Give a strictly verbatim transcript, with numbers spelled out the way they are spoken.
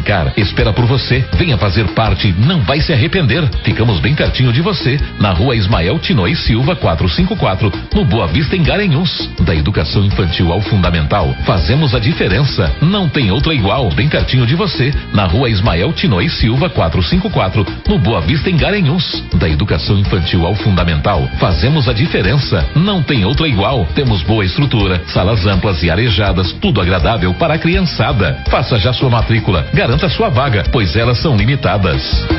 Sicar espera por você. Venha fazer parte, não vai se arrepender. Ficamos bem pertinho de você, na rua Ismael Tinoy Silva quatrocentos e cinquenta e quatro, no Boa Vista, em Garanhuns. Da educação infantil ao fundamental, fazemos a diferença. Não tem outra igual. Bem pertinho de você, na rua Ismael Tinoy Silva quatrocentos e cinquenta e quatro, no Boa Vista, em Garanhuns. Da educação infantil ao fundamental, fazemos a diferença. Não tem outra igual. Temos boa estrutura, salas amplas e arejadas, tudo agradável para a criançada. Faça já sua matrícula, garanta sua vaga, pois elas são limitadas.